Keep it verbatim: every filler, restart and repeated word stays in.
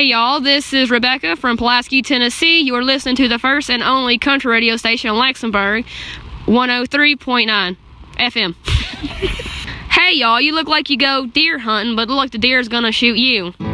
Hey y'all, this is Rebecca from Pulaski, Tennessee. You are listening to the first and only country radio station in Luxembourg, one oh three point nine F M. Hey y'all, you look like you go deer hunting, but look like the deer's gonna shoot you.